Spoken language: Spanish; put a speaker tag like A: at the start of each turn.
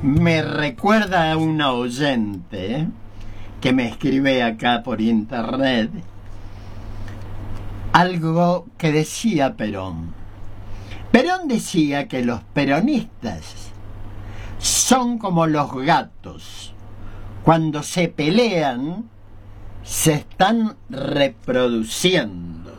A: Me recuerda a una oyente que me escribe acá por internet algo que decía Perón. Perón decía que los peronistas son como los gatos. Cuando se pelean, se están reproduciendo.